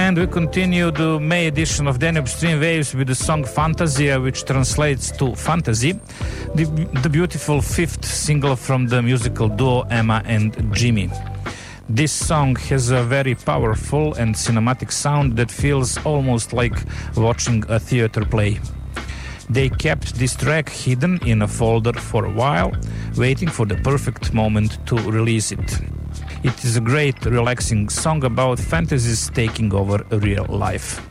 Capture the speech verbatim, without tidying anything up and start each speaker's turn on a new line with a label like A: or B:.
A: And we continue the May edition of Danube Stream Waves with the song Fantasia, which translates to Fantasy, the, the beautiful fifth single from the musical duo Emma and Jimmy. This song has a very powerful and cinematic sound that feels almost like watching a theater play. They kept this track hidden in a folder for a while, waiting for the perfect moment to release it. It is a great, relaxing song about fantasies taking over real life.